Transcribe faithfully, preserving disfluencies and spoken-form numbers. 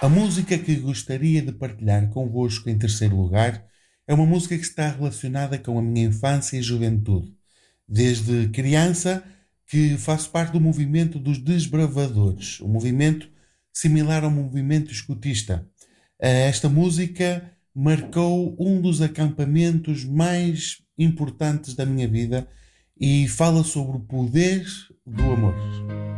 A música que gostaria de partilhar convosco em terceiro lugar é uma música que está relacionada com a minha infância e juventude. Desde criança que faço parte do movimento dos desbravadores, um movimento similar ao movimento escutista. Eh, Esta música marcou um dos acampamentos mais importantes da minha vida e fala sobre o poder do amor.